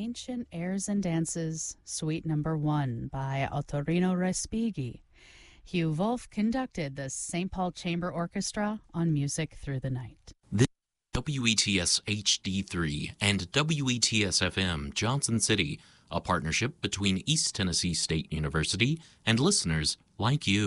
Ancient Airs and Dances, Suite Number 1 by Ottorino Respighi. Hugh Wolf conducted the St. Paul Chamber Orchestra on Music Through the Night. This is WETS HD3 and WETS FM Johnson City, a partnership between East Tennessee State University and listeners like you.